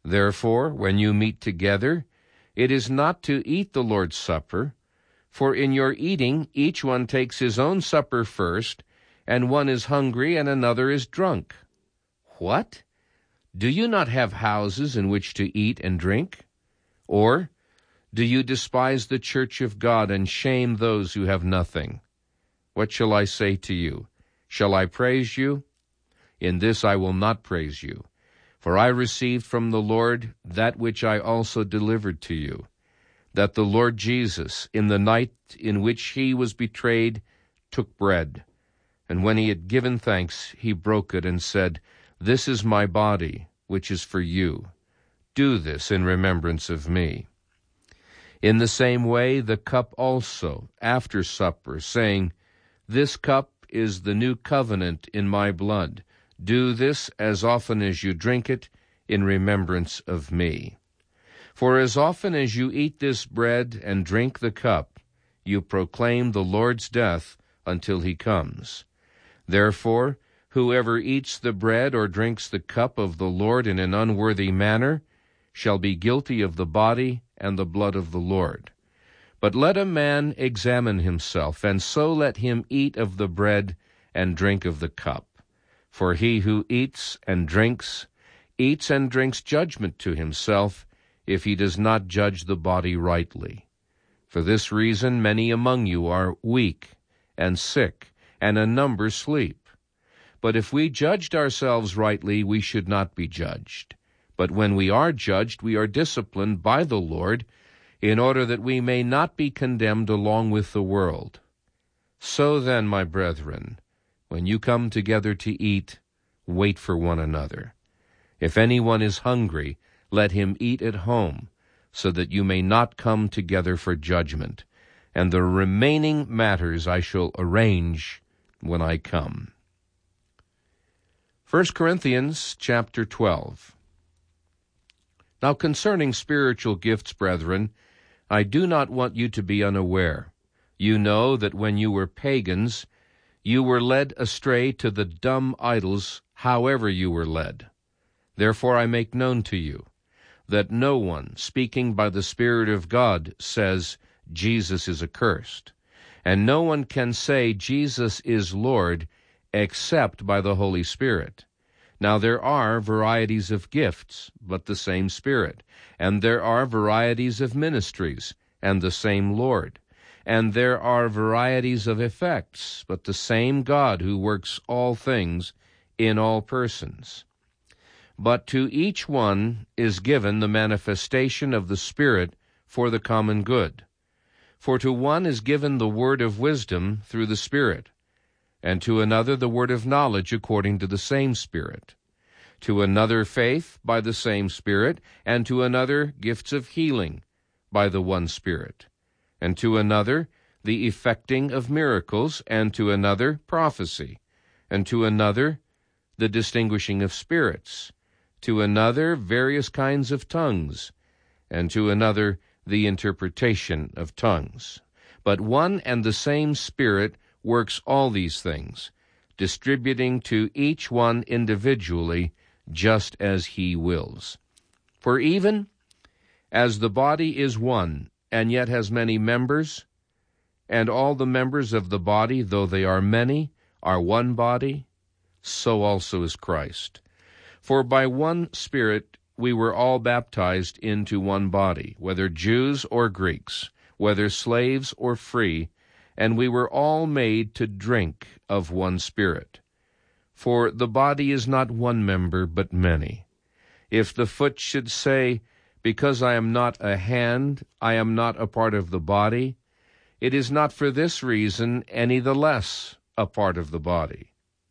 Therefore, when you meet together, it is not to eat the Lord's Supper, for in your eating each one takes his own supper first, and one is hungry and another is drunk. What? Do you not have houses in which to eat and drink? Or do you despise the church of God and shame those who have nothing? What shall I say to you? Shall I praise you? In this I will not praise you, for I received from the Lord that which I also delivered to you, that the Lord Jesus, in the night in which he was betrayed, took bread, and when he had given thanks, he broke it and said, This is my body, which is for you. Do this in remembrance of me. In the same way, the cup also, after supper, saying, This cup is the new covenant in my blood. Do this as often as you drink it in remembrance of me. For as often as you eat this bread and drink the cup, you proclaim the Lord's death until he comes. Therefore, whoever eats the bread or drinks the cup of the Lord in an unworthy manner shall be guilty of the body and the blood of the Lord. But let a man examine himself, and so let him eat of the bread and drink of the cup. For he who eats and drinks judgment to himself, if he does not judge the body rightly. For this reason many among you are weak and sick, and a number sleep. But if we judged ourselves rightly, we should not be judged. But when we are judged, we are disciplined by the Lord, in order that we may not be condemned along with the world. So then, my brethren, when you come together to eat, wait for one another. If anyone is hungry, let him eat at home, so that you may not come together for judgment. And the remaining matters I shall arrange when I come. 1 Corinthians chapter 12. Now concerning spiritual gifts, brethren, I do not want you to be unaware. You know that when you were pagans, you were led astray to the dumb idols, however you were led. Therefore I make known to you that no one, speaking by the Spirit of God, says, Jesus is accursed. And no one can say, Jesus is Lord, except by the Holy Spirit. Now there are varieties of gifts, but the same Spirit. And there are varieties of ministries, and the same Lord. And there are varieties of effects, but the same God who works all things in all persons. But to each one is given the manifestation of the Spirit for the common good. For to one is given the word of wisdom through the Spirit, and to another the word of knowledge according to the same Spirit, to another faith by the same Spirit, and to another gifts of healing by the one Spirit, and to another the effecting of miracles, and to another prophecy, and to another the distinguishing of spirits, to another various kinds of tongues, and to another the interpretation of tongues. But one and the same Spirit works all these things, distributing to each one individually just as he wills. For even as the body is one, and yet has many members, and all the members of the body, though they are many, are one body, so also is Christ. For by one Spirit we were all baptized into one body, whether Jews or Greeks, whether slaves or free, and we were all made to drink of one Spirit. For the body is not one member, but many. If the foot should say, Because I am not a hand, I am not a part of the body, it is not for this reason any the less a part of the body.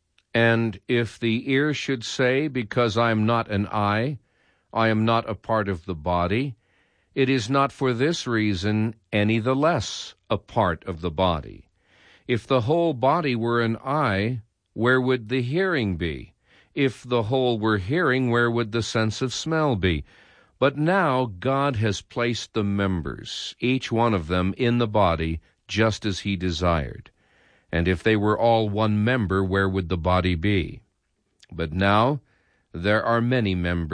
And if the ear should say, Because I am not an eye, I am not a part of the body, it is not for this reason any the less a part of the body. If the whole body were an eye, where would the hearing be? If the whole were hearing, where would the sense of smell be? But now God has placed the members, each one of them, in the body, just as he desired. And if they were all one member, where would the body be? But now there are many members,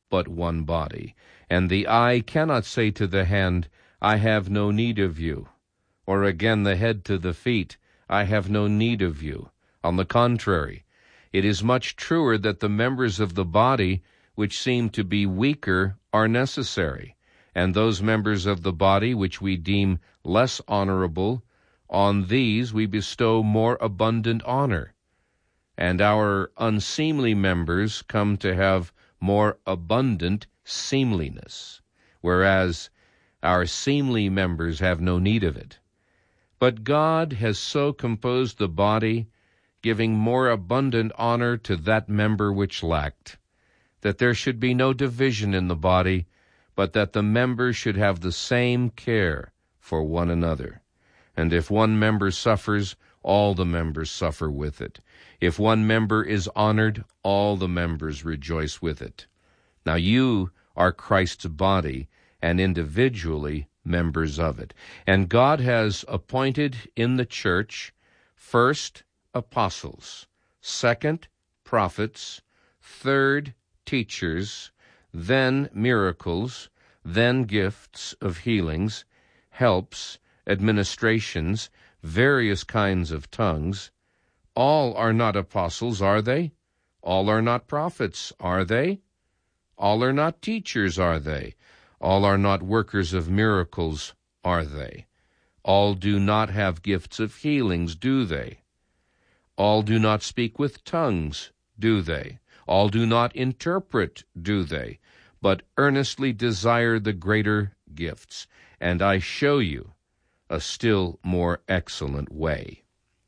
but one body. And the eye cannot say to the hand, I have no need of you. Or again the head to the feet, I have no need of you. On the contrary, it is much truer that the members of the body which seem to be weaker are necessary, and those members of the body which we deem less honorable, on these we bestow more abundant honor. And our unseemly members come to have more abundant seemliness, whereas our seemly members have no need of it. But God has so composed the body, giving more abundant honor to that member which lacked, that there should be no division in the body, but that the members should have the same care for one another. And if one member suffers, all the members suffer with it. If one member is honored, all the members rejoice with it. Now you are Christ's body, and individually members of it. And God has appointed in the church, first, apostles, second, prophets, third, teachers, then miracles, then gifts of healings, helps, administrations, various kinds of tongues. All are not apostles, are they? All are not prophets, are they? All are not teachers, are they? All are not workers of miracles, are they? All do not have gifts of healings, do they? All do not speak with tongues, do they? All do not interpret, do they? But earnestly desire the greater gifts, and I show you a still more excellent way.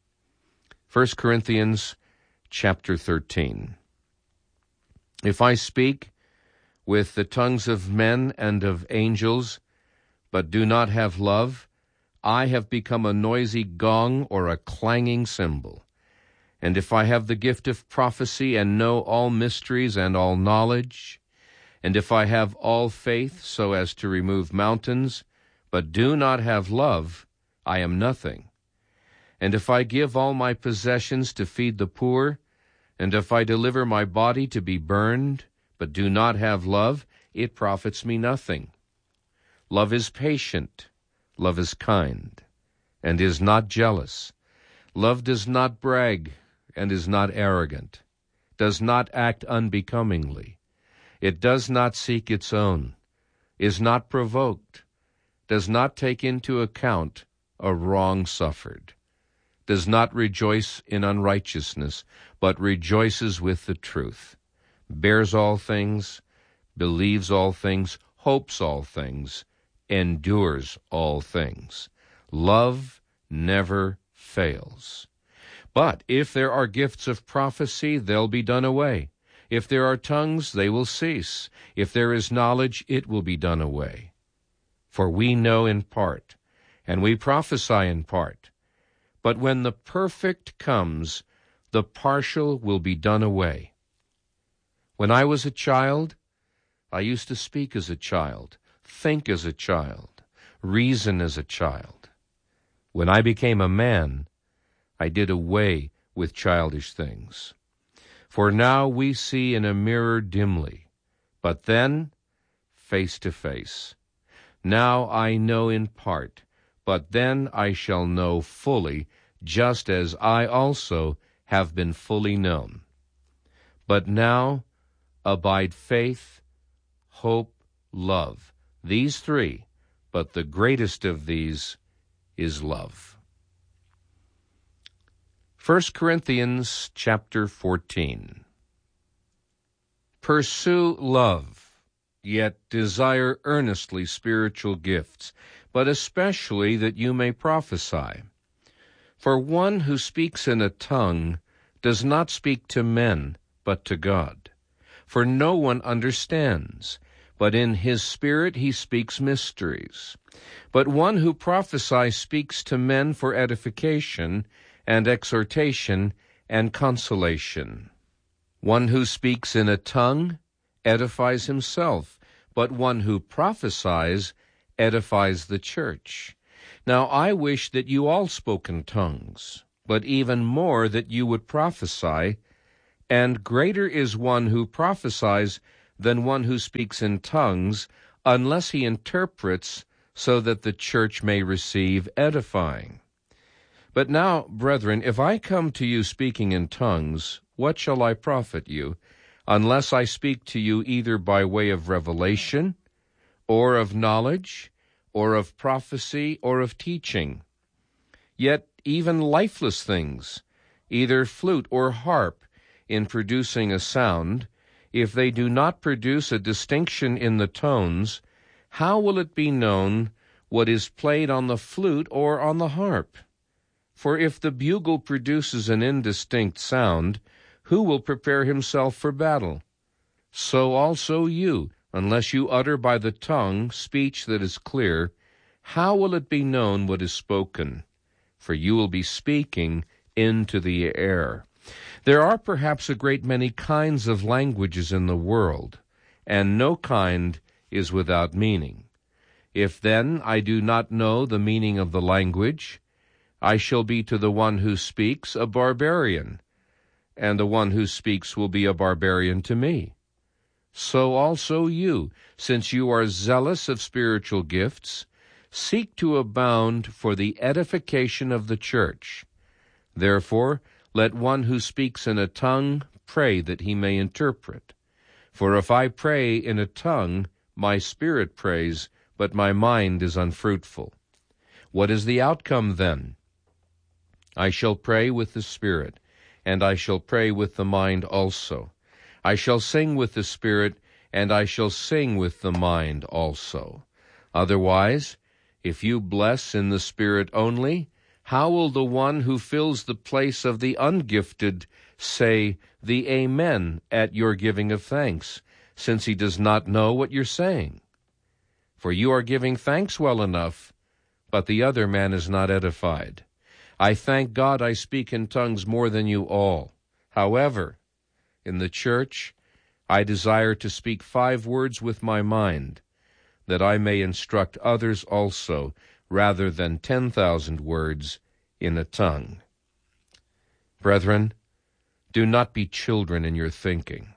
1 Corinthians chapter 13. If I speak with the tongues of men and of angels, but do not have love, I have become a noisy gong or a clanging cymbal. And if I have the gift of prophecy and know all mysteries and all knowledge, and if I have all faith so as to remove mountains, but do not have love, I am nothing. And if I give all my possessions to feed the poor, and if I deliver my body to be burned, but do not have love, it profits me nothing. Love is patient, love is kind, and is not jealous. Love does not brag, and is not arrogant, does not act unbecomingly. It does not seek its own, is not provoked, does not take into account a wrong suffered, does not rejoice in unrighteousness, but rejoices with the truth, bears all things, believes all things, hopes all things, endures all things. Love never fails. But if there are gifts of prophecy, they'll be done away. If there are tongues, they will cease. If there is knowledge, it will be done away. For we know in part, and we prophesy in part. But when the perfect comes, the partial will be done away. When I was a child, I used to speak as a child, think as a child, reason as a child. When I became a man, I did away with childish things. For now we see in a mirror dimly, but then face to face. Now I know in part, but then I shall know fully, just as I also have been fully known. But now abide faith, hope, love, these three, but the greatest of these is love. 1 Corinthians chapter 14. Pursue love, yet desire earnestly spiritual gifts, but especially that you may prophesy. For one who speaks in a tongue does not speak to men, but to God. For no one understands, but in his spirit he speaks mysteries. But one who prophesies speaks to men for edification, and exhortation, and consolation. One who speaks in a tongue edifies himself, but one who prophesies edifies the church. Now I wish that you all spoke in tongues, but even more that you would prophesy, and greater is one who prophesies than one who speaks in tongues, unless he interprets, so that the church may receive edifying. But now, brethren, if I come to you speaking in tongues, what shall I profit you, unless I speak to you either by way of revelation, or of knowledge, or of prophecy, or of teaching? Yet even lifeless things, either flute or harp, in producing a sound, if they do not produce a distinction in the tones, how will it be known what is played on the flute or on the harp? For if the bugle produces an indistinct sound, who will prepare himself for battle? So also you, unless you utter by the tongue speech that is clear, how will it be known what is spoken? For you will be speaking into the air. There are perhaps a great many kinds of languages in the world, and no kind is without meaning. If then I do not know the meaning of the language, I shall be to the one who speaks a barbarian, and the one who speaks will be a barbarian to me. So also you, since you are zealous of spiritual gifts, seek to abound for the edification of the church. Therefore, let one who speaks in a tongue pray that he may interpret. For if I pray in a tongue, my spirit prays, but my mind is unfruitful. What is the outcome then? I shall pray with the Spirit, and I shall pray with the mind also. I shall sing with the Spirit, and I shall sing with the mind also. Otherwise, if you bless in the Spirit only, how will the one who fills the place of the ungifted say the Amen at your giving of thanks, since he does not know what you're saying? For you are giving thanks well enough, but the other man is not edified. I thank God I speak in tongues more than you all. However, in the church I desire to speak 5 words with my mind, that I may instruct others also, rather than 10,000 words in a tongue. Brethren, do not be children in your thinking,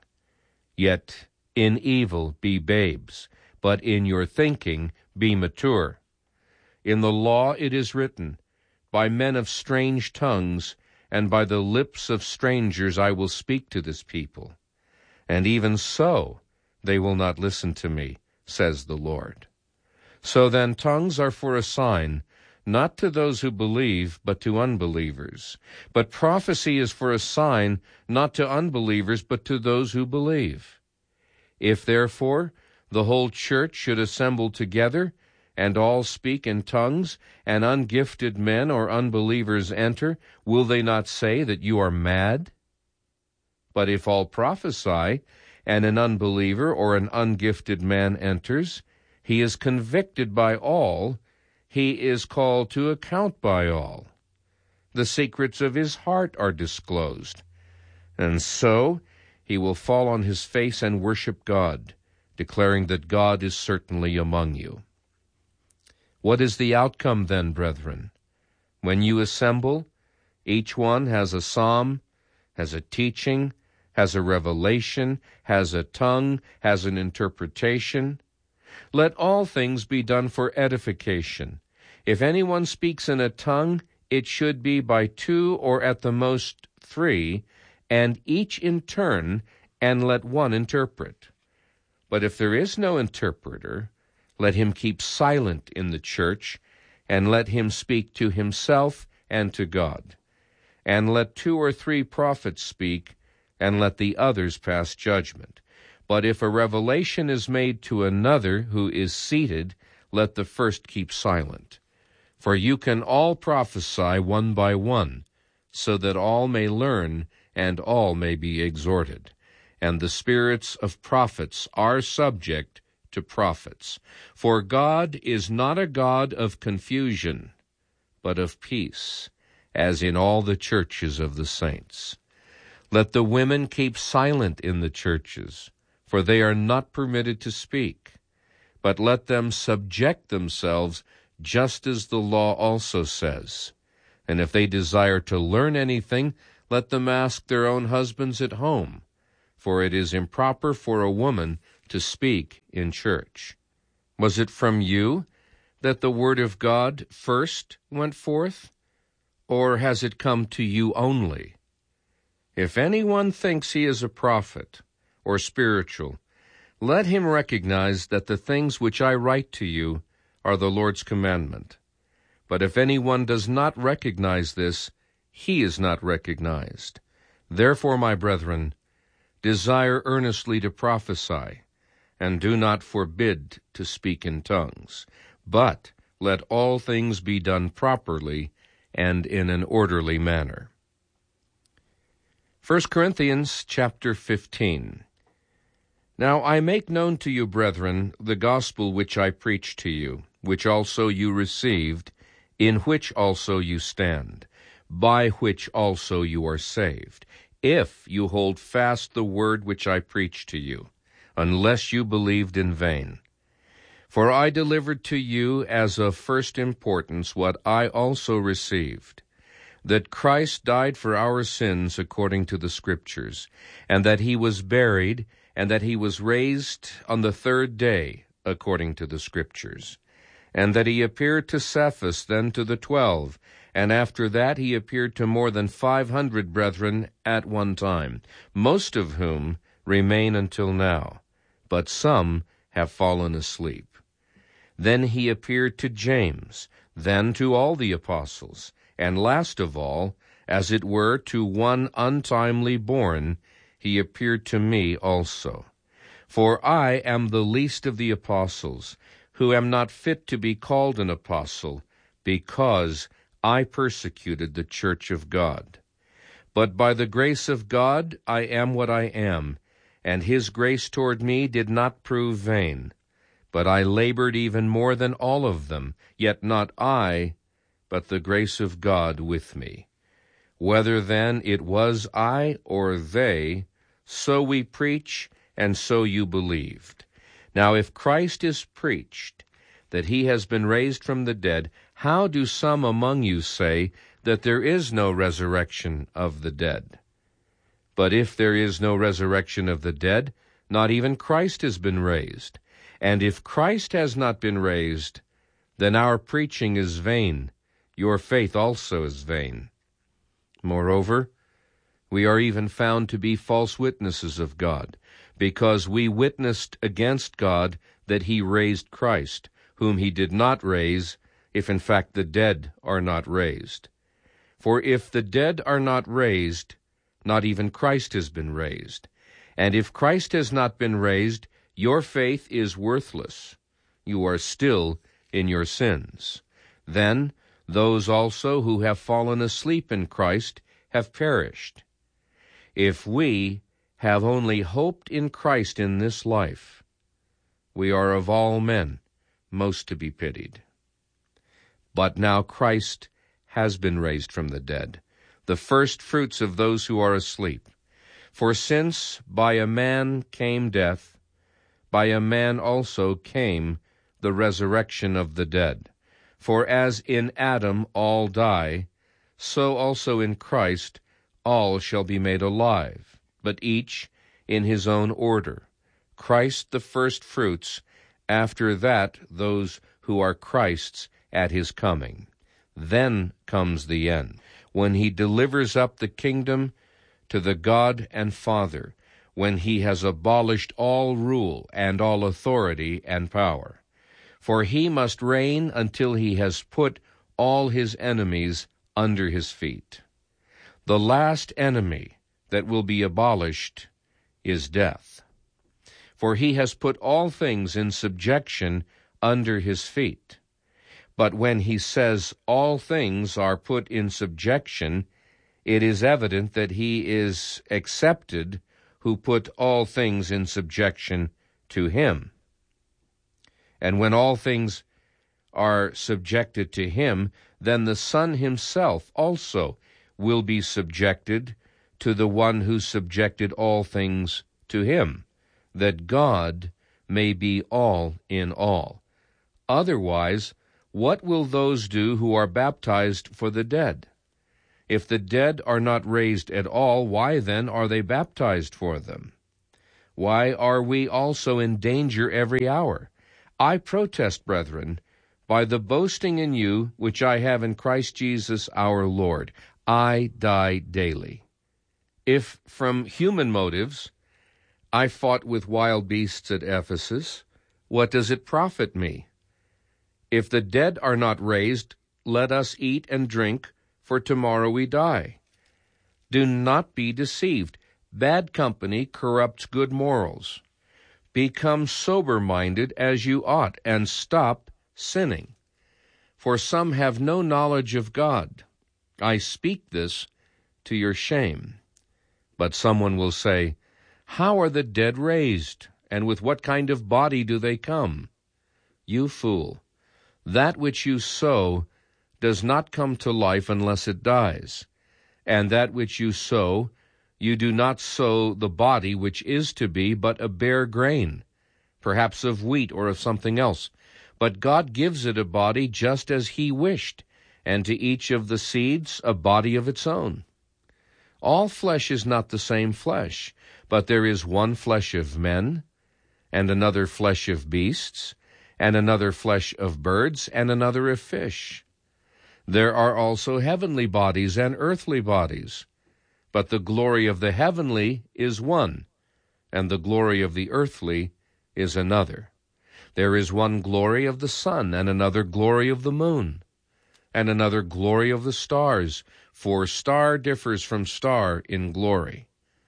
yet in evil be babes, but in your thinking be mature. In the law it is written, by men of strange tongues, and by the lips of strangers I will speak to this people. And even so they will not listen to me, says the Lord. So then tongues are for a sign, not to those who believe, but to unbelievers. But prophecy is for a sign, not to unbelievers, but to those who believe. If therefore the whole church should assemble together, and all speak in tongues, and ungifted men or unbelievers enter, will they not say that you are mad? But if all prophesy, and an unbeliever or an ungifted man enters, he is convicted by all, he is called to account by all. The secrets of his heart are disclosed. And so he will fall on his face and worship God, declaring that God is certainly among you. What is the outcome then, brethren? When you assemble, each one has a psalm, has a teaching, has a revelation, has a tongue, has an interpretation. Let all things be done for edification. If anyone speaks in a tongue, it should be by 2 or at the most 3, and each in turn, and let one interpret. But if there is no interpreter, let him keep silent in the church, and let him speak to himself and to God. And let 2 or 3 prophets speak, and let the others pass judgment. But if a revelation is made to another who is seated, let the first keep silent. For you can all prophesy one by one, so that all may learn and all may be exhorted. And the spirits of prophets are subject to prophets. For God is not a God of confusion, but of peace, as in all the churches of the saints. Let the women keep silent in the churches, for they are not permitted to speak, but let them subject themselves, just as the law also says. And if they desire to learn anything, let them ask their own husbands at home, for it is improper for a woman to speak in church? Was it from you that the word of God first went forth, or has it come to you only? If anyone thinks he is a prophet or spiritual, let him recognize that the things which I write to you are the Lord's commandment. But if anyone does not recognize this, he is not recognized. Therefore, my brethren, desire earnestly to prophesy, and do not forbid to speak in tongues. But let all things be done properly and in an orderly manner. 1 Corinthians chapter 15. Now I make known to you, brethren, the gospel which I preached to you, which also you received, in which also you stand, by which also you are saved, if you hold fast the word which I preached to you, unless you believed in vain. For I delivered to you as of first importance what I also received, that Christ died for our sins according to the Scriptures, and that he was buried, and that he was raised on the third day according to the Scriptures, and that he appeared to Cephas, then to the 12, and after that he appeared to more than 500 brethren at one time, most of whom remain until now, but some have fallen asleep. Then he appeared to James, then to all the apostles, and last of all, as it were, to one untimely born, he appeared to me also. For I am the least of the apostles, who am not fit to be called an apostle, because I persecuted the church of God. But by the grace of God I am what I am, and his grace toward me did not prove vain. But I labored even more than all of them, yet not I, but the grace of God with me. Whether then it was I or they, so we preach, and so you believed. Now if Christ is preached, that he has been raised from the dead, how do some among you say that there is no resurrection of the dead? But if there is no resurrection of the dead, not even Christ has been raised. And if Christ has not been raised, then our preaching is vain, your faith also is vain. Moreover, we are even found to be false witnesses of God, because we witnessed against God that he raised Christ, whom he did not raise, if in fact the dead are not raised. For if the dead are not raised, not even Christ has been raised. And if Christ has not been raised, your faith is worthless. You are still in your sins. Then those also who have fallen asleep in Christ have perished. If we have only hoped in Christ in this life, we are of all men most to be pitied. But now Christ has been raised from the dead, the first fruits of those who are asleep. For since by a man came death, by a man also came the resurrection of the dead. For as in Adam all die, so also in Christ all shall be made alive, but each in his own order. Christ the first fruits, after that those who are Christ's at his coming. Then comes the end, when he delivers up the kingdom to the God and Father, when he has abolished all rule and all authority and power. For he must reign until he has put all his enemies under his feet. The last enemy that will be abolished is death. For he has put all things in subjection under his feet. But when he says all things are put in subjection, it is evident that he is accepted who put all things in subjection to him. And when all things are subjected to him, then the Son himself also will be subjected to the one who subjected all things to him, that God may be all in all. Otherwise, what will those do who are baptized for the dead? If the dead are not raised at all, why then are they baptized for them? Why are we also in danger every hour? I protest, brethren, by the boasting in you which I have in Christ Jesus our Lord, I die daily. If from human motives I fought with wild beasts at Ephesus, what does it profit me? If the dead are not raised, let us eat and drink, for tomorrow we die. Do not be deceived. Bad company corrupts good morals. Become sober-minded as you ought, and stop sinning. For some have no knowledge of God. I speak this to your shame. But someone will say, how are the dead raised, and with what kind of body do they come? You fool, that which you sow does not come to life unless it dies. And that which you sow, you do not sow the body which is to be, but a bare grain, perhaps of wheat or of something else. But God gives it a body just as he wished, and to each of the seeds a body of its own. All flesh is not the same flesh, but there is one flesh of men, and another flesh of beasts, and another flesh of birds, and another of fish. There are also heavenly bodies and earthly bodies, but the glory of the heavenly is one, and the glory of the earthly is another. There is one glory of the sun, and another glory of the moon, and another glory of the stars, for star differs from star in glory.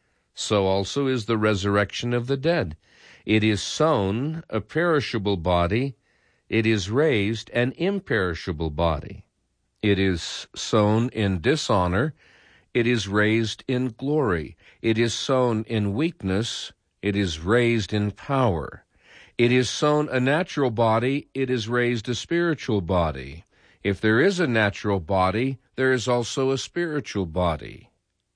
So also is the resurrection of the dead. It is sown a perishable body, it is raised an imperishable body. It is sown in dishonor, it is raised in glory. It is sown in weakness, it is raised in power. It is sown a natural body, it is raised a spiritual body. If there is a natural body, there is also a spiritual body.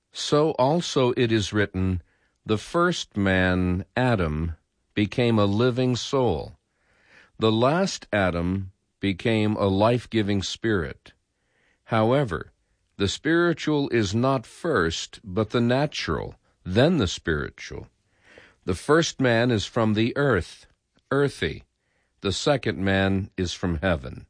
So also it is written, the first man, Adam, became a living soul. The last Adam became a life-giving spirit. However, the spiritual is not first, but the natural, then the spiritual. The first man is from the earth, earthy. The second man is from heaven.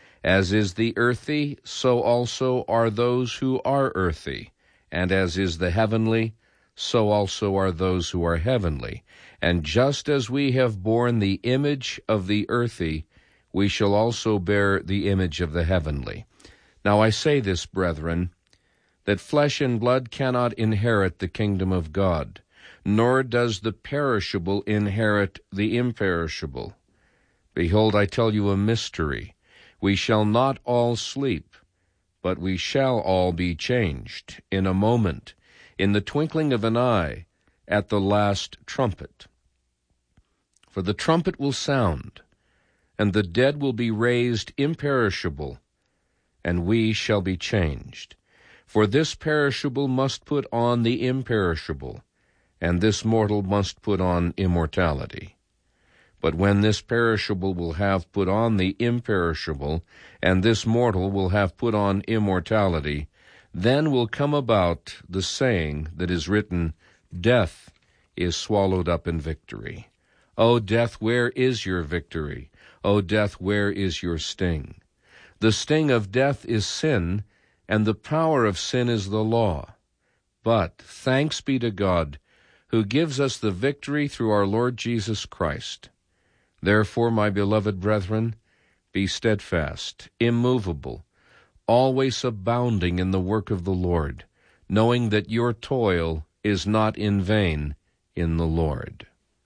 As is the earthy, so also are those who are earthy. And as is the heavenly, so also are those who are heavenly. And just as we have borne the image of the earthy, we shall also bear the image of the heavenly. Now I say this, brethren, that flesh and blood cannot inherit the kingdom of God, nor does the perishable inherit the imperishable. Behold, I tell you a mystery. We shall not all sleep, but we shall all be changed in a moment, in the twinkling of an eye, at the last trumpet. For the trumpet will sound, and the dead will be raised imperishable, and we shall be changed. For this perishable must put on the imperishable, and this mortal must put on immortality. But when this perishable will have put on the imperishable, and this mortal will have put on immortality, then will come about the saying that is written, Death is swallowed up in victory. O death, where is your victory? O death, where is your sting? The sting of death is sin, and the power of sin is the law. But thanks be to God, who gives us the victory through our Lord Jesus Christ. Therefore, my beloved brethren, be steadfast, immovable, always abounding in the work of the Lord, knowing that your toil is not in vain in the Lord.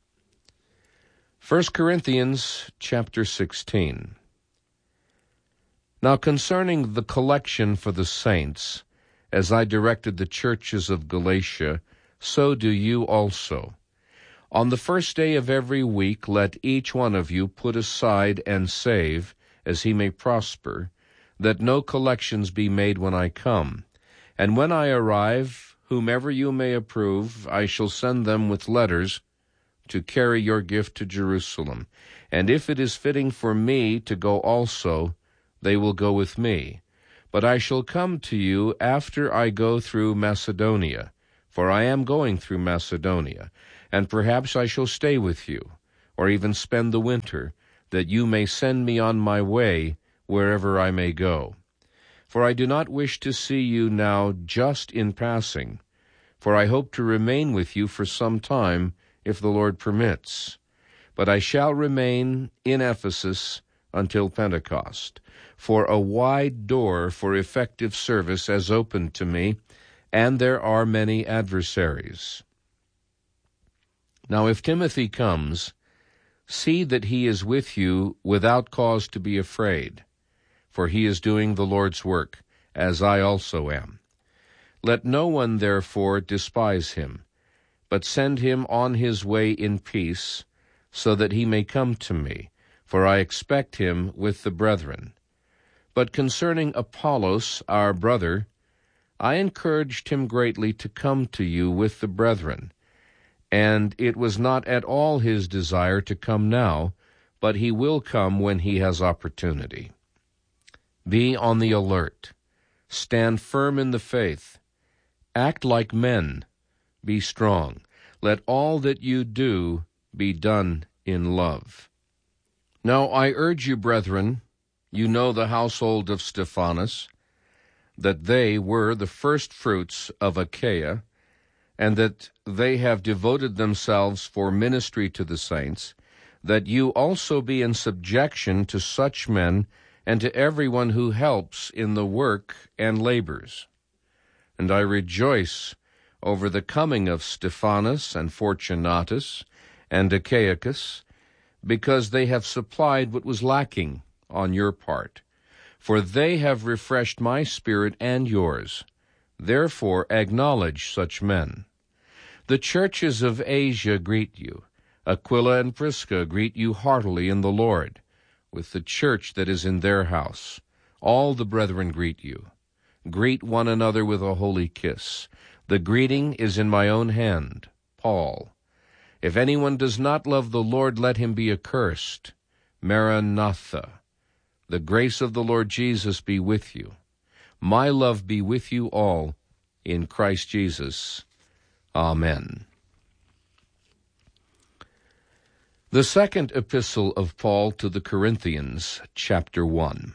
1 Corinthians chapter 16. Now concerning the collection for the saints, as I directed the churches of Galatia, so do you also. On the first day of every week let each one of you put aside and save, as he may prosper, that no collections be made when I come. And when I arrive, whomever you may approve, I shall send them with letters to carry your gift to Jerusalem. And if it is fitting for me to go also, they will go with me. But I shall come to you after I go through Macedonia, for I am going through Macedonia. and perhaps I shall stay with you, or even spend the winter, that you may send me on my way wherever I may go. For I do not wish to see you now just in passing, for I hope to remain with you for some time, if the Lord permits. But I shall remain in Ephesus until Pentecost, for a wide door for effective service has opened to me, and there are many adversaries. Now if Timothy comes, see that he is with you without cause to be afraid, for he is doing the Lord's work, as I also am. Let no one therefore despise him, but send him on his way in peace, so that he may come to me, for I expect him with the brethren. But concerning Apollos, our brother, I encouraged him greatly to come to you with the brethren, and it was not at all his desire to come now, but he will come when he has opportunity. Be on the alert. Stand firm in the faith. Act like men. Be strong. Let all that you do be done in love. Now I urge you, brethren, you know the household of Stephanas, that they were the first fruits of Achaia, and that they have devoted themselves for ministry to the saints, that you also be in subjection to such men and to everyone who helps in the work and labors. And I rejoice over the coming of Stephanas and Fortunatus and Achaicus, because they have supplied what was lacking on your part. For they have refreshed my spirit and yours. Therefore acknowledge such men. The churches of Asia greet you. Aquila and Prisca greet you heartily in the Lord, with the church that is in their house. All the brethren greet you. Greet one another with a holy kiss. The greeting is in my own hand, Paul. If anyone does not love the Lord, let him be accursed. Maranatha. The grace of the Lord Jesus be with you. My love be with you all in Christ Jesus. Amen. The second epistle of Paul to the Corinthians, chapter 1.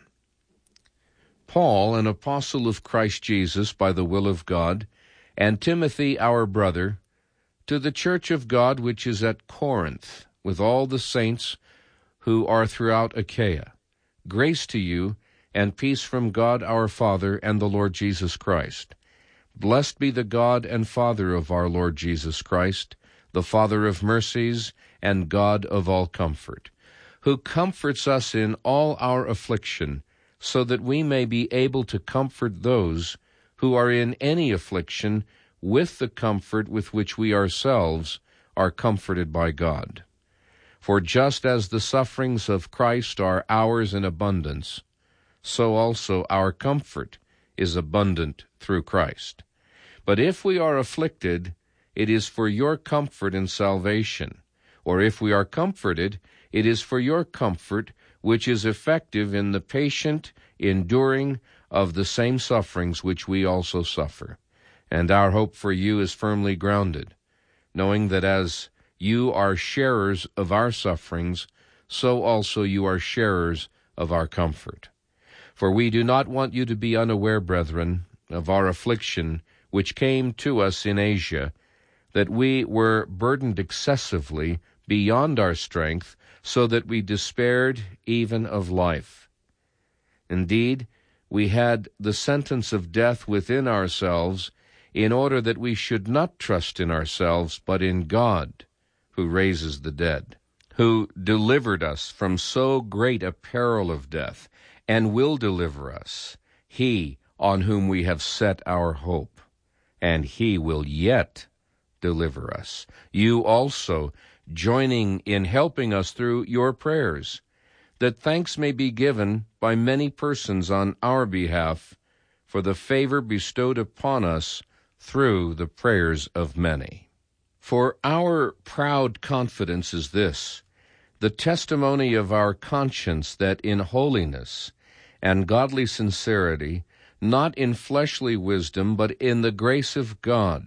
Paul, an apostle of Christ Jesus by the will of God, and Timothy our brother, to the church of God which is at Corinth, with all the saints who are throughout Achaia. Grace to you, and peace from God our Father and the Lord Jesus Christ. Blessed be the God and Father of our Lord Jesus Christ, the Father of mercies and God of all comfort, who comforts us in all our affliction, so that we may be able to comfort those who are in any affliction with the comfort with which we ourselves are comforted by God. For just as the sufferings of Christ are ours in abundance, so also our comfort is abundant through Christ. But if we are afflicted, it is for your comfort and salvation. Or if we are comforted, it is for your comfort, which is effective in the patient enduring of the same sufferings which we also suffer. And our hope for you is firmly grounded, knowing that as you are sharers of our sufferings, so also you are sharers of our comfort. For we do not want you to be unaware, brethren, of our affliction which came to us in Asia, that we were burdened excessively beyond our strength, so that we despaired even of life. Indeed, we had the sentence of death within ourselves, in order that we should not trust in ourselves, but in God, who raises the dead, who delivered us from so great a peril of death, and will deliver us, he on whom we have set our hope, and he will yet deliver us. You also, joining in helping us through your prayers, that thanks may be given by many persons on our behalf for the favor bestowed upon us through the prayers of many. For our proud confidence is this, the testimony of our conscience, that in holiness and godly sincerity, not in fleshly wisdom, but in the grace of God,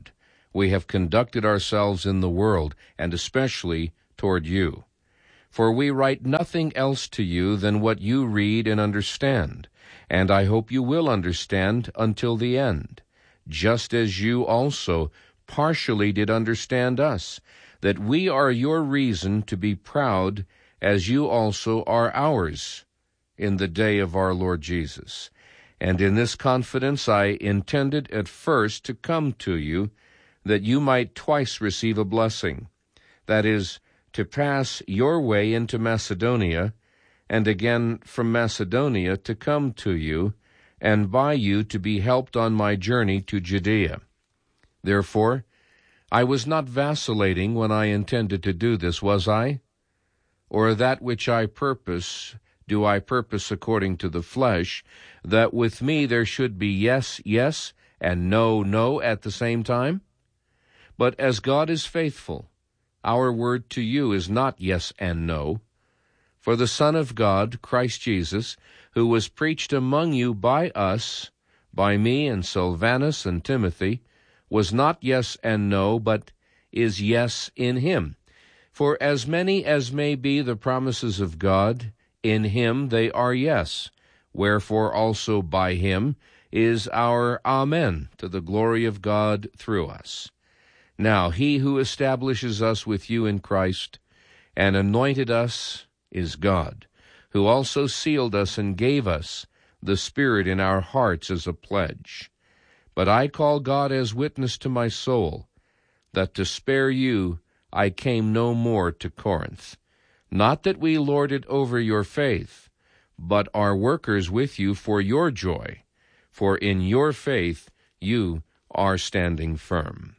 we have conducted ourselves in the world, and especially toward you. For we write nothing else to you than what you read and understand, and I hope you will understand until the end, just as you also partially did understand us, that we are your reason to be proud, as you also are ours, in the day of our Lord Jesus. And in this confidence I intended at first to come to you, that you might twice receive a blessing, that is, to pass your way into Macedonia, and again from Macedonia to come to you, and by you to be helped on my journey to Judea. Therefore, I was not vacillating when I intended to do this, was I? Or that which I purpose, do I purpose according to the flesh, that with me there should be yes, yes, and no, no at the same time? But as God is faithful, our word to you is not yes and no. For the Son of God, Christ Jesus, who was preached among you by us, by me and Silvanus and Timothy, was not yes and no, but is yes in him. For as many as may be the promises of God, in him they are yes. Wherefore also by him is our Amen, to the glory of God through us. Now he who establishes us with you in Christ and anointed us is God, who also sealed us and gave us the Spirit in our hearts as a pledge. But I call God as witness to my soul, that to spare you I came no more to Corinth. Not that we lord it over your faith, but are workers with you for your joy, for in your faith you are standing firm.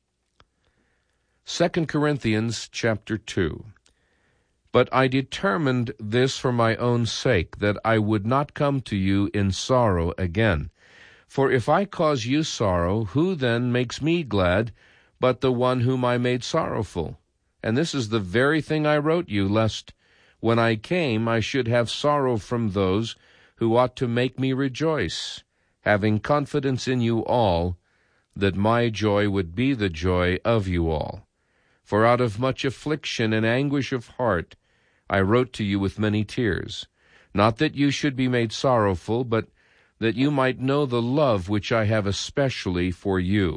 2 Corinthians chapter 2. But I determined this for my own sake, that I would not come to you in sorrow again. For if I cause you sorrow, who then makes me glad but the one whom I made sorrowful? And this is the very thing I wrote you, lest when I came I should have sorrow from those who ought to make me rejoice, having confidence in you all, that my joy would be the joy of you all. For out of much affliction and anguish of heart I wrote to you with many tears, not that you should be made sorrowful, but that you might know the love which I have especially for you.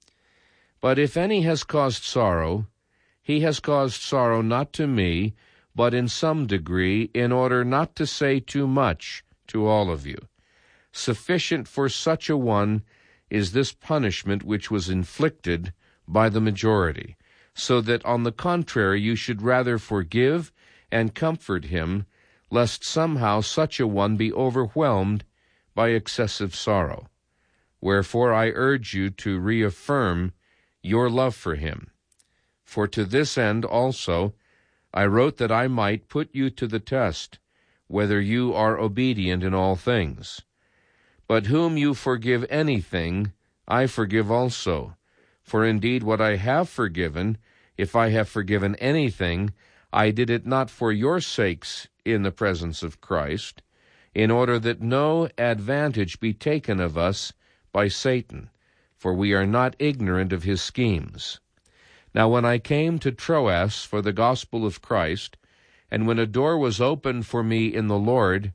But if any has caused sorrow, he has caused sorrow not to me, but in some degree, in order not to say too much to all of you. Sufficient for such a one is this punishment which was inflicted by the majority, so that on the contrary you should rather forgive and comfort him, lest somehow such a one be overwhelmed by excessive sorrow. Wherefore I urge you to reaffirm your love for him. For to this end also I wrote, that I might put you to the test, whether you are obedient in all things. But whom you forgive anything, I forgive also. For indeed what I have forgiven, if I have forgiven anything, I did it not for your sakes in the presence of Christ, in order that no advantage be taken of us by Satan, for we are not ignorant of his schemes. Now when I came to Troas for the gospel of Christ, and when a door was opened for me in the Lord,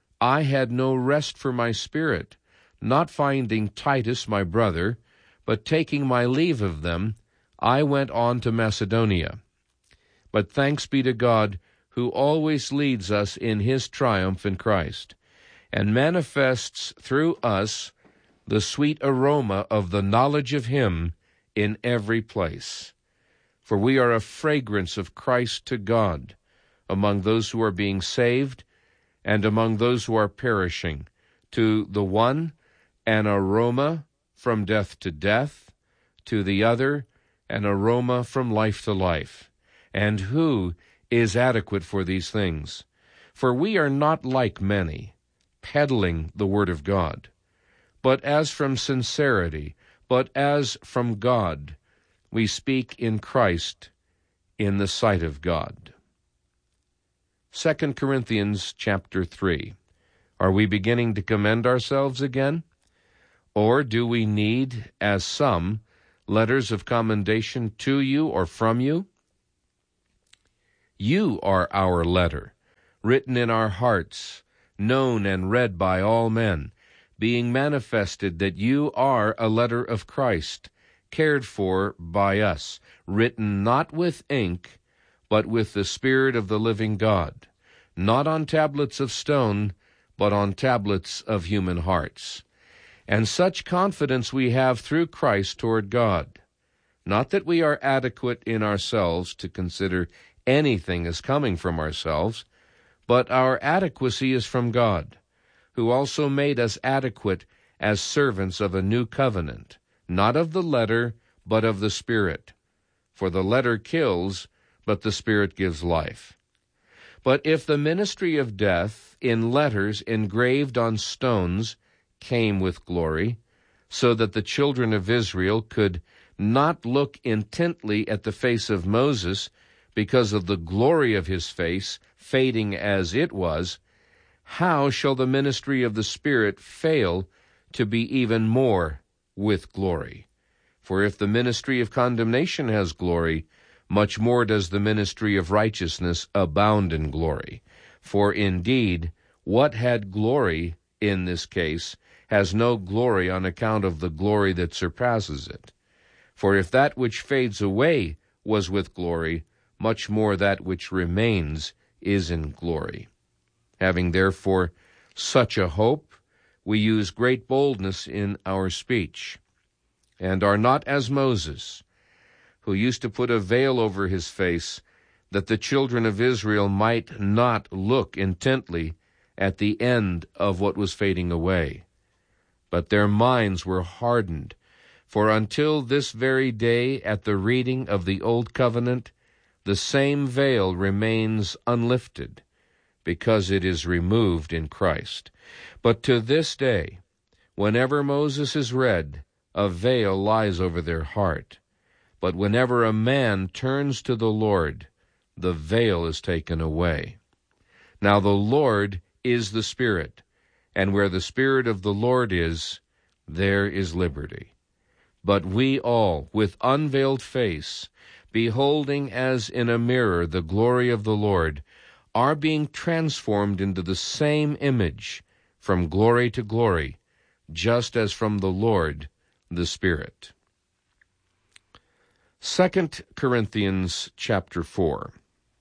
I had no rest for my spirit, not finding Titus my brother, but taking my leave of them, I went on to Macedonia. But thanks be to God, who always leads us in his triumph in Christ, and manifests through us the sweet aroma of the knowledge of him in every place. For we are a fragrance of Christ to God, among those who are being saved, and among those who are perishing. To the one, an aroma from death to death, to the other, an aroma from life to life. And who is adequate for these things? For we are not like many, peddling the word of God, but as from sincerity, but as from God, we speak in Christ in the sight of God. 2 Corinthians chapter 3. Are we beginning to commend ourselves again? Or do we need, as some, letters of commendation to you or from you? You are our letter, written in our hearts, known and read by all men, being manifested that you are a letter of Christ, cared for by us, written not with ink, but with the Spirit of the living God, not on tablets of stone, but on tablets of human hearts. And such confidence we have through Christ toward God. Not that we are adequate in ourselves to consider anything as coming from ourselves, but our adequacy is from God, who also made us adequate as servants of a new covenant, not of the letter, but of the Spirit. For the letter kills, but the Spirit gives life. But if the ministry of death, in letters engraved on stones, came with glory, so that the children of Israel could not look intently at the face of Moses because of the glory of his face, fading as it was, how shall the ministry of the Spirit fail to be even more with glory? For if the ministry of condemnation has glory, much more does the ministry of righteousness abound in glory. For indeed, what had glory in this case has no glory on account of the glory that surpasses it. For if that which fades away was with glory, much more that which remains is in glory. Having therefore such a hope, we use great boldness in our speech, and are not as Moses, who used to put a veil over his face, that the children of Israel might not look intently at the end of what was fading away. But their minds were hardened, for until this very day at the reading of the Old Covenant, the same veil remains unlifted, because it is removed in Christ. But to this day, whenever Moses is read, a veil lies over their heart. But whenever a man turns to the Lord, the veil is taken away. Now the Lord is the Spirit, and where the Spirit of the Lord is, there is liberty. But we all, with unveiled face, beholding as in a mirror the glory of the Lord, are being transformed into the same image, from glory to glory, just as from the Lord, the Spirit. 2 Corinthians chapter 4.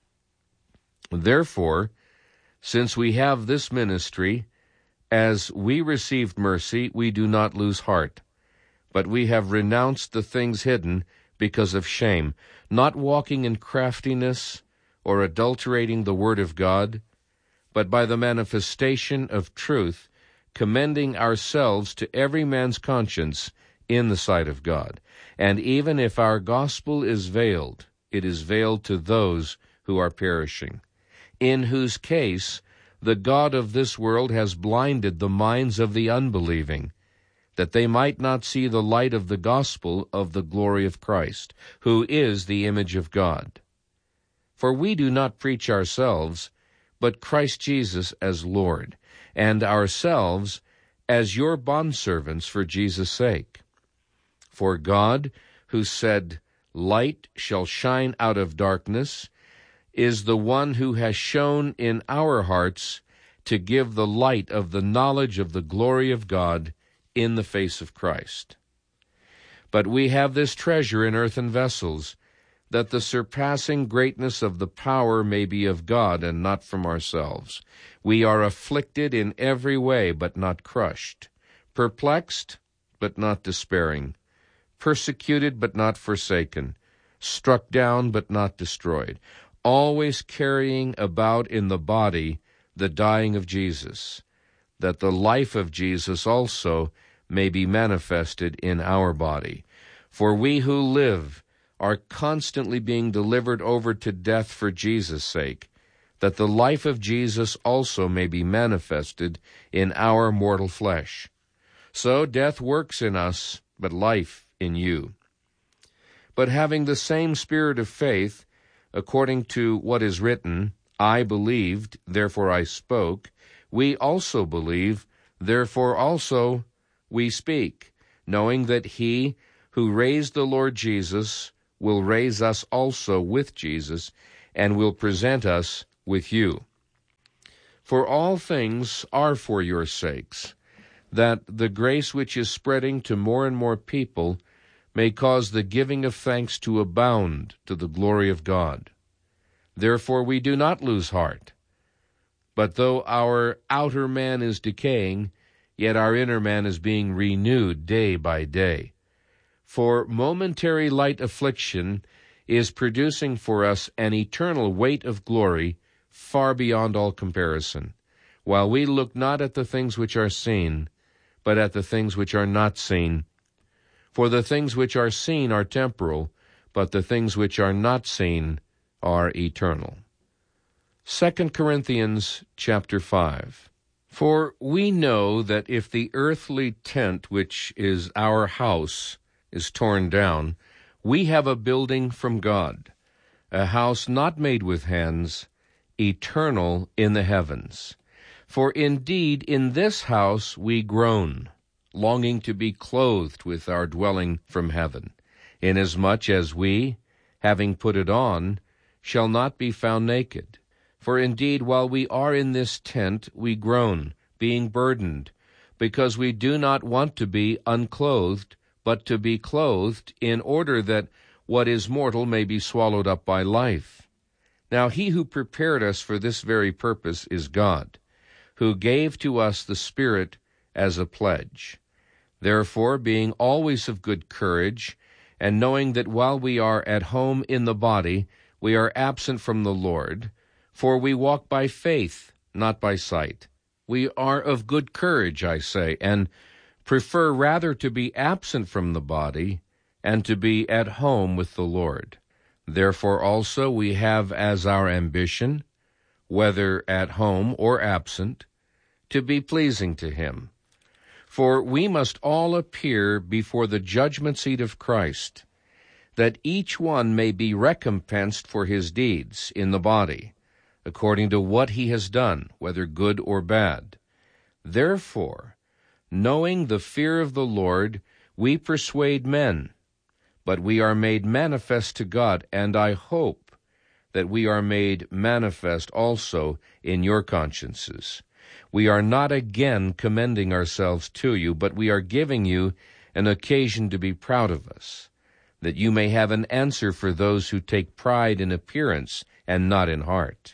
Therefore, since we have this ministry, as we received mercy, we do not lose heart, but we have renounced the things hidden because of shame, not walking in craftiness or adulterating the word of God, but by the manifestation of truth, commending ourselves to every man's conscience in the sight of God. And even if our gospel is veiled, it is veiled to those who are perishing, in whose case the God of this world has blinded the minds of the unbelieving, that they might not see the light of the gospel of the glory of Christ, who is the image of God. For we do not preach ourselves, but Christ Jesus as Lord, and ourselves as your bondservants for Jesus' sake. For God, who said, "Light shall shine out of darkness," is the one who has shone in our hearts to give the light of the knowledge of the glory of God in the face of Christ. But we have this treasure in earthen vessels, that the surpassing greatness of the power may be of God and not from ourselves. We are afflicted in every way, but not crushed, perplexed, but not despairing, persecuted, but not forsaken, struck down, but not destroyed, always carrying about in the body the dying of Jesus, that the life of Jesus also may be manifested in our body. For we who live are constantly being delivered over to death for Jesus' sake, that the life of Jesus also may be manifested in our mortal flesh. So death works in us, but life in you. But having the same spirit of faith, according to what is written, "I believed, therefore I spoke," we also believe, therefore also we speak, knowing that he who raised the Lord Jesus will raise us also with Jesus, and will present us with you. For all things are for your sakes, that the grace which is spreading to more and more people may cause the giving of thanks to abound to the glory of God. Therefore we do not lose heart. But though our outer man is decaying, yet our inner man is being renewed day by day. For momentary light affliction is producing for us an eternal weight of glory far beyond all comparison, while we look not at the things which are seen, but at the things which are not seen. For the things which are seen are temporal, but the things which are not seen are eternal. 2 Corinthians chapter 5. For we know that if the earthly tent which is our house is torn down, we have a building from God, a house not made with hands, eternal in the heavens. For indeed in this house we groan, longing to be clothed with our dwelling from heaven, inasmuch as we, having put it on, shall not be found naked. For indeed while we are in this tent we groan, being burdened, because we do not want to be unclothed, but to be clothed, in order that what is mortal may be swallowed up by life. Now he who prepared us for this very purpose is God, who gave to us the Spirit as a pledge. Therefore, being always of good courage, and knowing that while we are at home in the body, we are absent from the Lord, for we walk by faith, not by sight. We are of good courage, I say, and prefer rather to be absent from the body and to be at home with the Lord. Therefore also we have as our ambition, whether at home or absent, to be pleasing to him. For we must all appear before the judgment seat of Christ, that each one may be recompensed for his deeds in the body, according to what he has done, whether good or bad. Therefore, knowing the fear of the Lord, we persuade men, but we are made manifest to God, and I hope that we are made manifest also in your consciences. We are not again commending ourselves to you, but we are giving you an occasion to be proud of us, that you may have an answer for those who take pride in appearance and not in heart.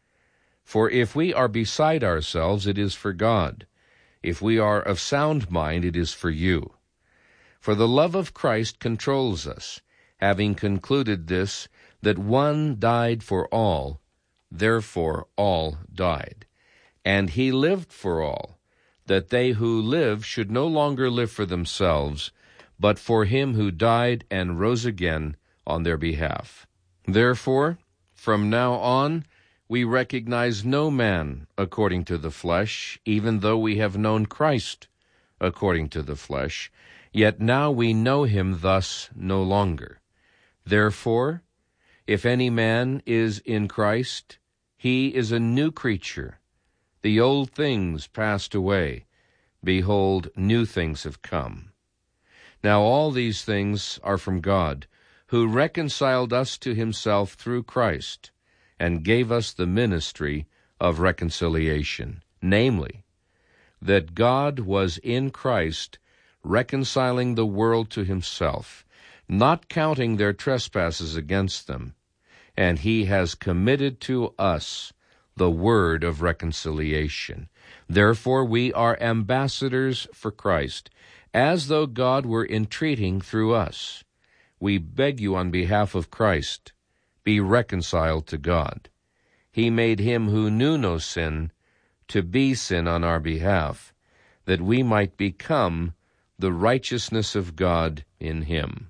For if we are beside ourselves, it is for God. If we are of sound mind, it is for you. For the love of Christ controls us, having concluded this, that one died for all, therefore all died. And he lived for all, that they who live should no longer live for themselves, but for him who died and rose again on their behalf. Therefore, from now on, we recognize no man according to the flesh, even though we have known Christ according to the flesh, yet now we know him thus no longer. Therefore, if any man is in Christ, he is a new creature. The old things passed away. Behold, new things have come. Now all these things are from God, who reconciled us to himself through Christ, and gave us the ministry of reconciliation, namely, that God was in Christ reconciling the world to himself, not counting their trespasses against them, and he has committed to us the word of reconciliation. Therefore we are ambassadors for Christ, as though God were entreating through us. We beg you on behalf of Christ, be reconciled to God. He made him who knew no sin to be sin on our behalf, that we might become the righteousness of God in him.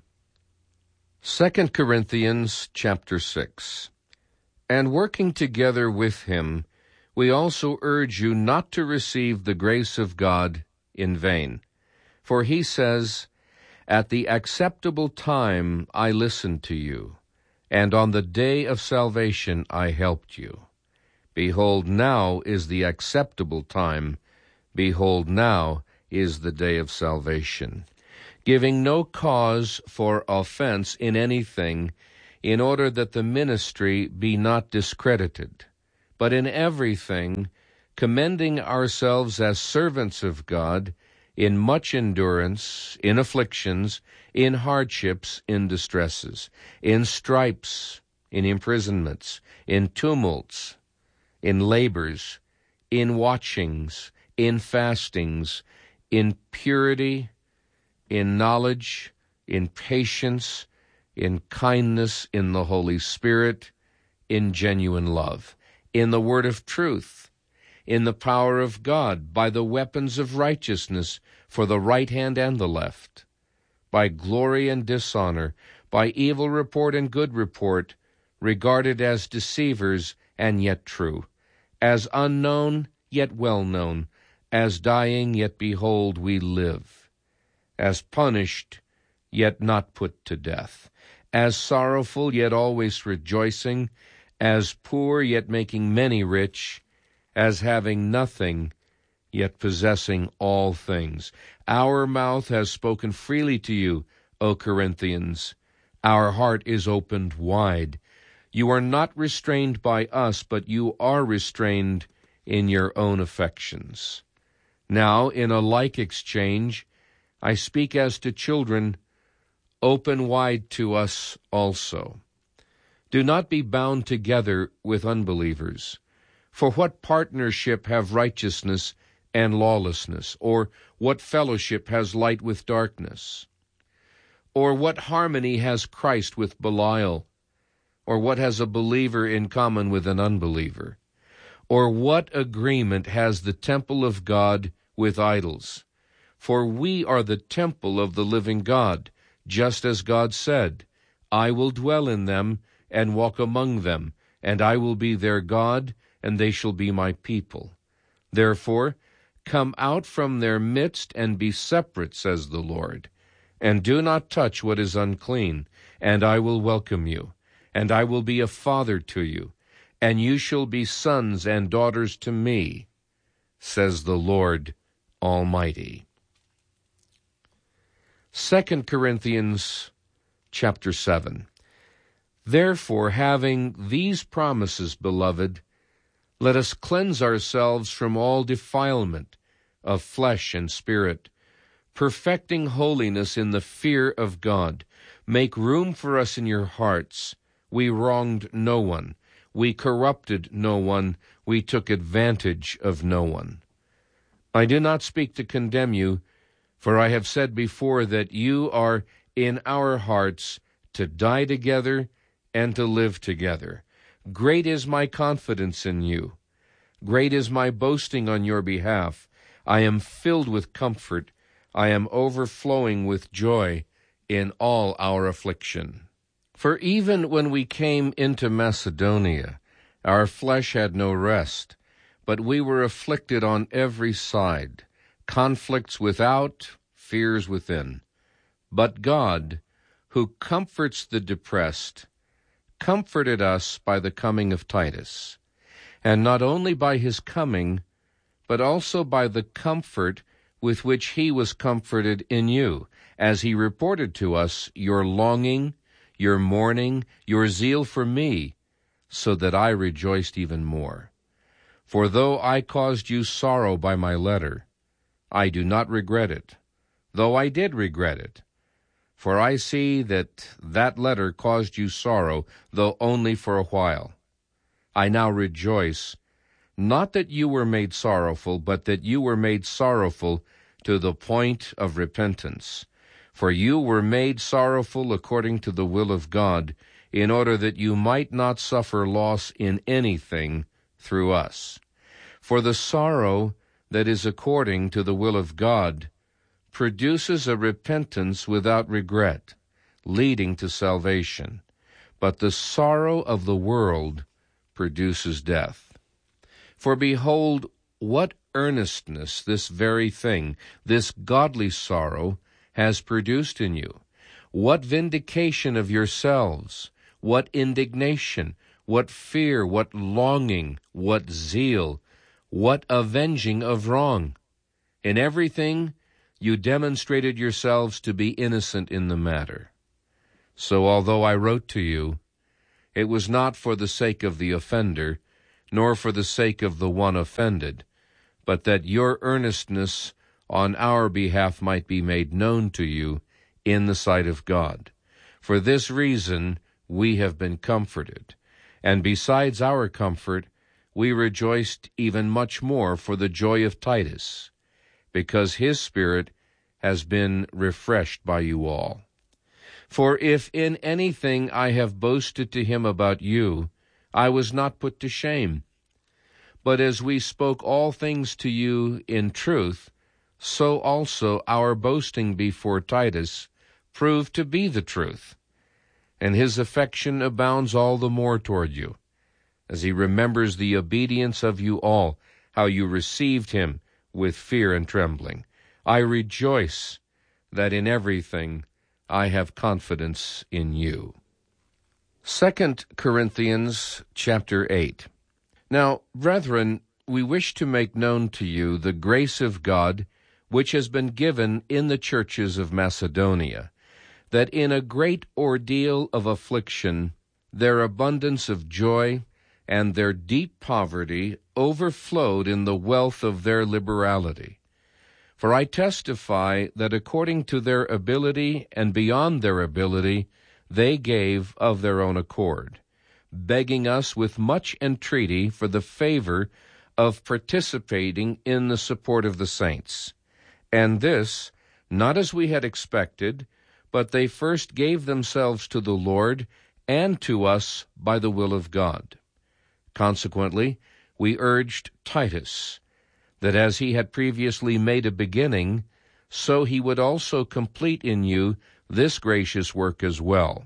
2 Corinthians chapter 6. And working together with him, we also urge you not to receive the grace of God in vain. For he says, At the acceptable time I listened to you, and on the day of salvation I helped you. Behold, now is the acceptable time. Behold, now is the day of salvation. giving no cause for offense in anything, in order that the ministry be not discredited, but in everything commending ourselves as servants of God, in much endurance, in afflictions, in hardships, in distresses, in stripes, in imprisonments, in tumults, in labors, in watchings, in fastings, in purity, in knowledge, in patience, in kindness, in the Holy Spirit, in genuine love, in the word of truth, in the power of God, by the weapons of righteousness for the right hand and the left, by glory and dishonor, by evil report and good report, regarded as deceivers and yet true, as unknown yet well known, as dying yet behold we live, as punished yet not put to death, as sorrowful yet always rejoicing, as poor yet making many rich, as having nothing yet possessing all things. Our mouth has spoken freely to you, O Corinthians. Our heart is opened wide. You are not restrained by us, but you are restrained in your own affections. Now, in a like exchange, I speak as to children, open wide to us also. Do not be bound together with unbelievers. For what partnership have righteousness and lawlessness? Or what fellowship has light with darkness? Or what harmony has Christ with Belial? Or what has a believer in common with an unbeliever? Or what agreement has the temple of God with idols? For we are the temple of the living God, just as God said, I will dwell in them and walk among them, and I will be their God, and they shall be my people. Therefore, come out from their midst and be separate, says the Lord, and do not touch what is unclean, and I will welcome you, and I will be a father to you, and you shall be sons and daughters to me, says the Lord Almighty. 2 Corinthians chapter 7. Therefore, having these promises, beloved, let us cleanse ourselves from all defilement of flesh and spirit, perfecting holiness in the fear of God. Make room for us in your hearts. We wronged no one. We corrupted no one. We took advantage of no one. I do not speak to condemn you, for I have said before that you are in our hearts to die together and to live together. Great is my confidence in you. Great is my boasting on your behalf. I am filled with comfort. I am overflowing with joy in all our affliction. For even when we came into Macedonia, our flesh had no rest, but we were afflicted on every side, conflicts without, fears within. But God, who comforts the depressed, comforted us by the coming of Titus, and not only by his coming, but also by the comfort with which he was comforted in you, as he reported to us your longing, your mourning, your zeal for me, so that I rejoiced even more. For though I caused you sorrow by my letter, I do not regret it, though I did regret it. For I see that that letter caused you sorrow, though only for a while. I now rejoice, not that you were made sorrowful, but that you were made sorrowful to the point of repentance. For you were made sorrowful according to the will of God, in order that you might not suffer loss in anything through us. For the sorrow that is according to the will of God produces a repentance without regret, leading to salvation. But the sorrow of the world produces death. For behold, what earnestness this very thing, this godly sorrow, has produced in you. What vindication of yourselves, what indignation, what fear, what longing, what zeal, what avenging of wrong. In everything you demonstrated yourselves to be innocent in the matter. So although I wrote to you, it was not for the sake of the offender, nor for the sake of the one offended, but that your earnestness on our behalf might be made known to you in the sight of God. For this reason we have been comforted, and besides our comfort, we rejoiced even much more for the joy of Titus, because his spirit has been refreshed by you all. For if in anything I have boasted to him about you, I was not put to shame. But as we spoke all things to you in truth, so also our boasting before Titus proved to be the truth. And his affection abounds all the more toward you, as he remembers the obedience of you all, how you received him with fear and trembling. I rejoice that in everything I have confidence in you. 2 Corinthians chapter 8. Now, brethren, we wish to make known to you the grace of God which has been given in the churches of Macedonia, that in a great ordeal of affliction their abundance of joy and their deep poverty overflowed in the wealth of their liberality. For I testify that according to their ability and beyond their ability, they gave of their own accord, begging us with much entreaty for the favor of participating in the support of the saints. And this, not as we had expected, but they first gave themselves to the Lord and to us by the will of God. Consequently, we urged Titus, that as he had previously made a beginning, so he would also complete in you this gracious work as well.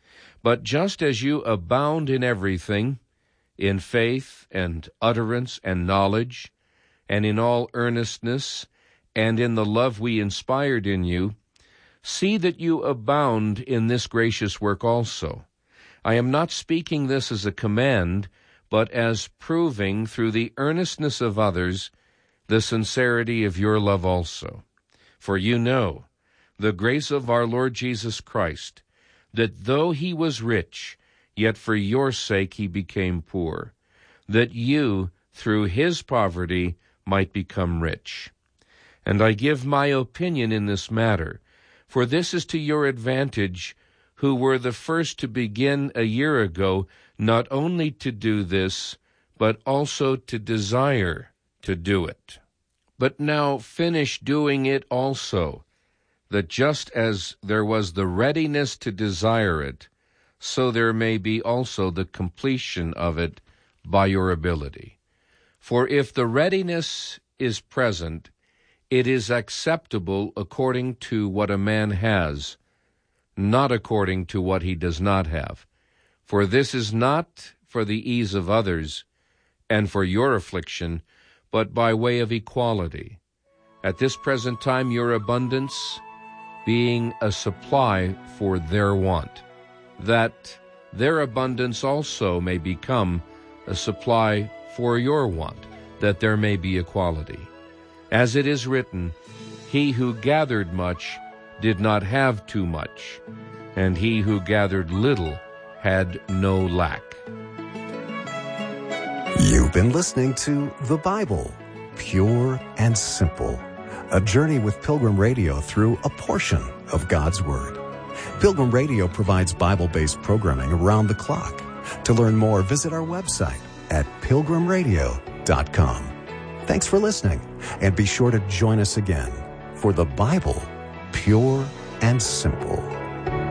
But just as you abound in everything, in faith and utterance and knowledge, and in all earnestness, and in the love we inspired in you, see that you abound in this gracious work also. I am not speaking this as a command, but as proving through the earnestness of others the sincerity of your love also. For you know the grace of our Lord Jesus Christ, that though he was rich, yet for your sake he became poor, that you, through his poverty, might become rich. And I give my opinion in this matter, for this is to your advantage, who were the first to begin a year ago, not only to do this, but also to desire to do it. But now finish doing it also, that just as there was the readiness to desire it, so there may be also the completion of it by your ability. For if the readiness is present, it is acceptable according to what a man has, not according to what he does not have. For this is not for the ease of others, and for your affliction, but by way of equality. At this present time your abundance being a supply for their want, that their abundance also may become a supply for your want, that there may be equality. As it is written, he who gathered much did not have too much, and he who gathered little had no lack. You've been listening to The Bible, Pure and Simple, a journey with Pilgrim Radio through a portion of God's Word. Pilgrim Radio provides Bible-based programming around the clock. To learn more, visit our website at pilgrimradio.com. Thanks for listening, and be sure to join us again for The Bible, Pure and Simple.